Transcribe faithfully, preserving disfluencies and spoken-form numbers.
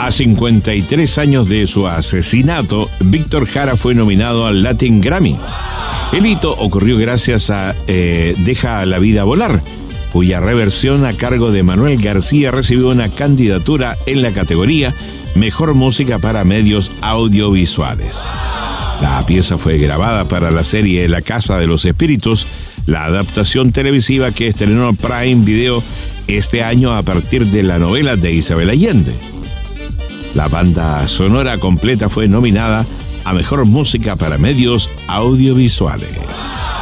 A cincuenta y tres años de su asesinato, Víctor Jara fue nominado al Latin Grammy. El hito ocurrió gracias a eh, Deja la vida volar, cuya reversión a cargo de Manuel García recibió una candidatura en la categoría Mejor Música para Medios Audiovisuales. La pieza fue grabada para la serie La Casa de los Espíritus, la adaptación televisiva que estrenó Prime Video este año a partir de la novela de Isabel Allende. La banda sonora completa fue nominada a Mejor Música para Medios Audiovisuales.